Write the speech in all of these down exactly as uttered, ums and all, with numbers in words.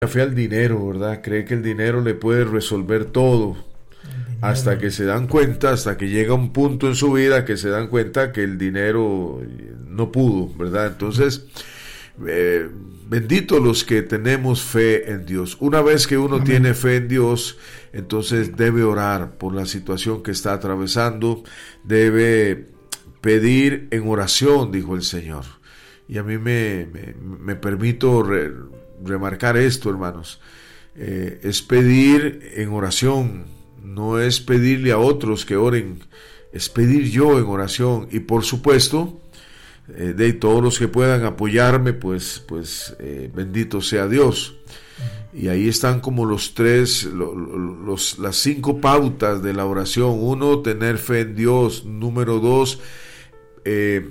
fe al dinero, ¿verdad? Cree que el dinero le puede resolver todo, hasta que se dan cuenta, hasta que llega un punto en su vida que se dan cuenta que el dinero no pudo, ¿verdad? Entonces, eh, benditos los que tenemos fe en Dios. Una vez que uno Amén. Tiene fe en Dios, entonces debe orar por la situación que está atravesando, debe pedir en oración, dijo el Señor. Y a mí me, me, me permito re, remarcar esto, hermanos, eh, es pedir en oración, no es pedirle a otros que oren, es pedir yo en oración. Y por supuesto, eh, de todos los que puedan apoyarme, pues, pues eh, bendito sea Dios. Y ahí están como los tres, los, los, las cinco pautas de la oración. Uno, tener fe en Dios. Número dos, eh,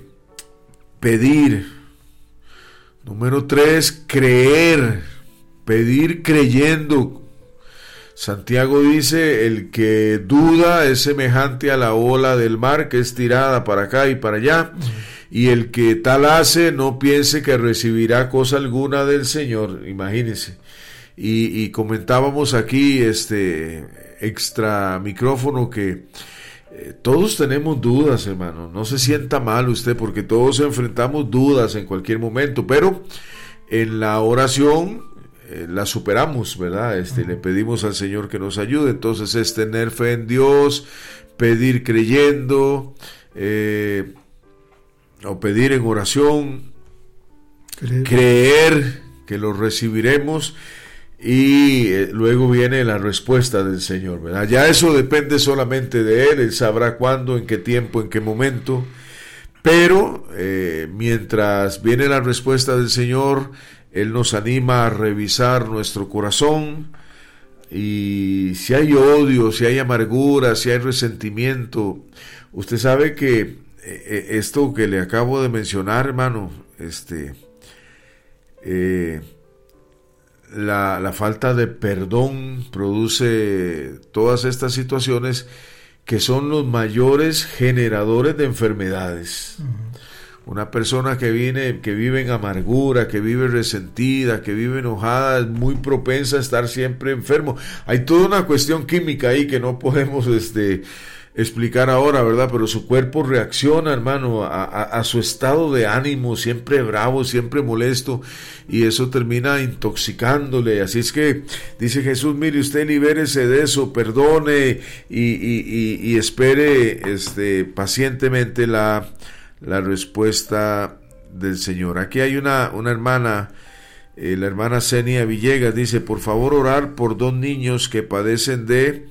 pedir. Número tres, creer, pedir creyendo. Santiago dice, el que duda es semejante a la ola del mar que es tirada para acá y para allá, y el que tal hace no piense que recibirá cosa alguna del Señor. Imagínense. Y, y comentábamos aquí, este, extra micrófono, que Eh, todos tenemos dudas, hermano. No se sienta mal usted, porque todos enfrentamos dudas en cualquier momento, pero en la oración eh, la superamos, ¿verdad? Este, le pedimos al Señor que nos ayude. Entonces es tener fe en Dios, pedir creyendo, eh, o pedir en oración, creer, creer que lo recibiremos. Y eh, luego viene la respuesta del Señor, ¿verdad? Ya eso depende solamente de Él. Él sabrá cuándo, en qué tiempo, en qué momento. Pero eh, mientras viene la respuesta del Señor, Él nos anima a revisar nuestro corazón. Y si hay odio, si hay amargura, si hay resentimiento, usted sabe que eh, esto que le acabo de mencionar, hermano, este... Eh, La, la falta de perdón produce todas estas situaciones que son los mayores generadores de enfermedades. Uh-huh. Una persona que viene, que vive en amargura, que vive resentida, que vive enojada, es muy propensa a estar siempre enfermo. Hay toda una cuestión química ahí que no podemos este, explicar ahora, ¿verdad? Pero su cuerpo reacciona, hermano, a, a, a su estado de ánimo, siempre bravo, siempre molesto, y eso termina intoxicándole. Así es que dice Jesús, mire, usted libérese de eso, perdone y, y, y, y espere este, pacientemente la, la respuesta del Señor. Aquí hay una, una hermana, eh, la hermana Zenia Villegas, dice, por favor orar por dos niños que padecen de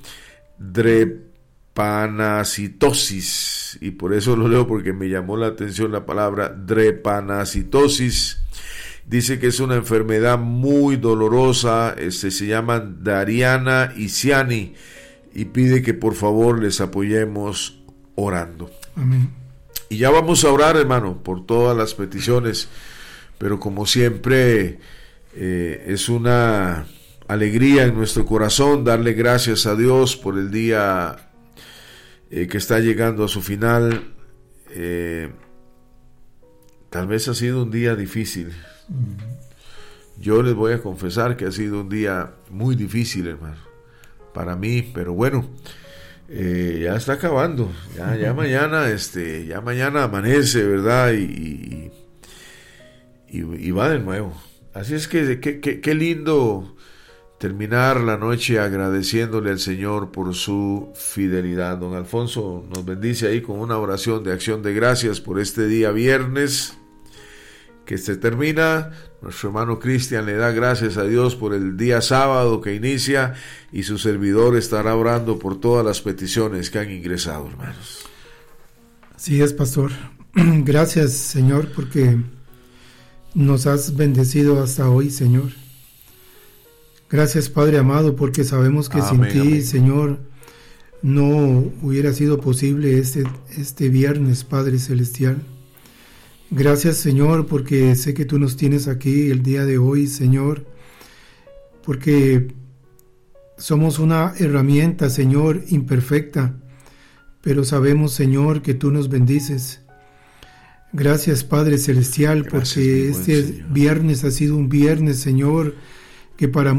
drepanacitosis, y por eso lo leo porque me llamó la atención la palabra drepanacitosis. Dice que es una enfermedad muy dolorosa, este, se llaman Dariana y Ciani, y pide que por favor les apoyemos orando. Amén. Y ya vamos a orar, hermano, por todas las peticiones, pero como siempre eh, es una alegría en nuestro corazón darle gracias a Dios por el día eh, que está llegando a su final. Eh, tal vez ha sido un día difícil. Yo les voy a confesar que ha sido un día muy difícil, hermano, para mí, pero bueno, eh, ya está acabando, ya, ya mañana, este, ya mañana amanece, ¿verdad? Y, y, y va de nuevo. Así es que qué lindo terminar la noche agradeciéndole al Señor por su fidelidad. Don Alfonso nos bendice ahí con una oración de acción de gracias por este día viernes que se termina. Nuestro hermano Cristian le da gracias a Dios por el día sábado que inicia, y su servidor estará orando por todas las peticiones que han ingresado, hermanos. Así es, pastor. Gracias, Señor, porque nos has bendecido hasta hoy, Señor. Gracias, Padre amado, porque sabemos que amén, sin ti, amén. Señor, no hubiera sido posible este, este viernes, Padre Celestial. Gracias, Señor, porque sé que tú nos tienes aquí el día de hoy, Señor, porque somos una herramienta, Señor, imperfecta, pero sabemos, Señor, que tú nos bendices. Gracias, Padre Celestial, gracias, porque este Señor. Viernes ha sido un viernes, Señor, que para